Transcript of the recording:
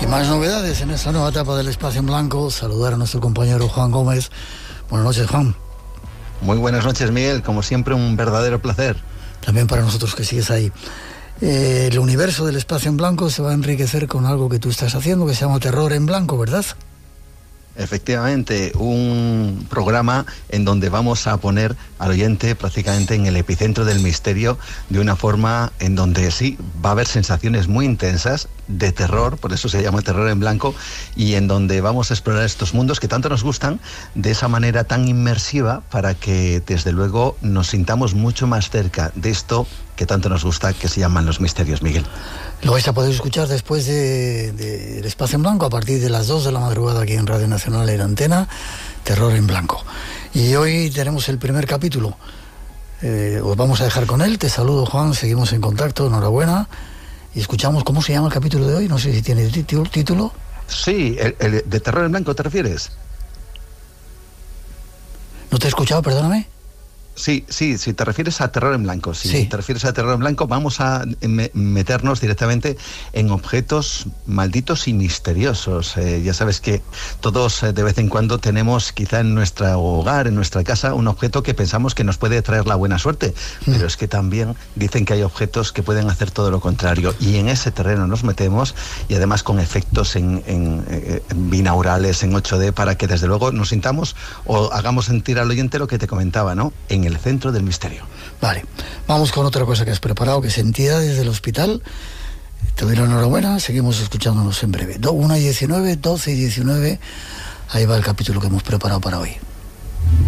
Y más novedades en esta nueva etapa del Espacio en Blanco. Saludar a nuestro compañero Juan Gómez. Buenas noches, Juan. Muy buenas noches, Miguel. Como siempre, un verdadero placer. También para nosotros que sigues ahí. El universo del Espacio en Blanco se va a enriquecer con algo que tú estás haciendo que se llama Terror en Blanco, ¿verdad? Efectivamente, un programa en donde vamos a poner al oyente prácticamente en el epicentro del misterio, de una forma en donde sí va a haber sensaciones muy intensas de terror, por eso se llama Terror en Blanco, y en donde vamos a explorar estos mundos que tanto nos gustan, de esa manera tan inmersiva, para que desde luego nos sintamos mucho más cerca de esto que tanto nos gusta, que se llaman los misterios, Miguel. Lo vais a poder escuchar después de El Espacio en Blanco, a partir de las 2 de la madrugada aquí en Radio Nacional en Antena, Terror en Blanco. Y hoy tenemos el primer capítulo. Os vamos a dejar con él. Te saludo, Juan, seguimos en contacto, enhorabuena. Y escuchamos cómo se llama el capítulo de hoy, no sé si tiene título. Sí, el de Terror en Blanco, ¿te refieres? ¿No te he escuchado, perdóname? Sí, si te refieres a Terror en Blanco, sí. Te refieres a Terror en Blanco, vamos a meternos directamente en objetos malditos y misteriosos. Ya sabes que todos de vez en cuando tenemos quizá en nuestro hogar, en nuestra casa, un objeto que pensamos que nos puede traer la buena suerte, pero es que también dicen que hay objetos que pueden hacer todo lo contrario, y en ese terreno nos metemos, y además con efectos en binaurales, en 8D, para que desde luego nos sintamos o hagamos sentir al oyente lo que te comentaba, ¿no? En el centro del misterio. Vale, vamos con otra cosa que has preparado, que es entidades del hospital. Te doy la enhorabuena, seguimos escuchándonos en breve. 1:19, 12:19, ahí va el capítulo que hemos preparado para hoy.